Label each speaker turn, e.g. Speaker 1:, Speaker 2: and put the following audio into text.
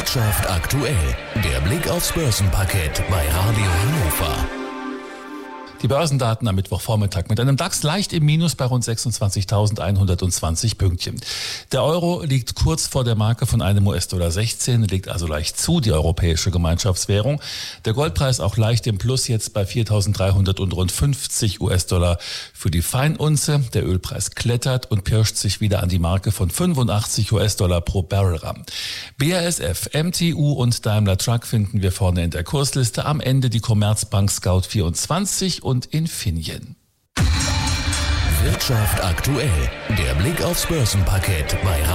Speaker 1: Wirtschaft aktuell. Der Blick aufs Börsenparkett bei Radio Hannover.
Speaker 2: Die Börsendaten am Mittwochvormittag mit einem DAX leicht im Minus bei rund 26.120 Pünktchen. Der Euro liegt kurz vor der Marke von einem US-Dollar 16, liegt also leicht zu, die europäische Gemeinschaftswährung. Der Goldpreis auch leicht im Plus, jetzt bei 4.300 und rund 50 US-Dollar für die Feinunze. Der Ölpreis klettert und pirscht sich wieder an die Marke von 85 US-Dollar pro Barrel ran. BASF, MTU und Daimler Truck finden wir vorne in der Kursliste. Am Ende die Commerzbank Scout24 und Infineon.
Speaker 1: Wirtschaft aktuell. Der Blick aufs Börsenparkett bei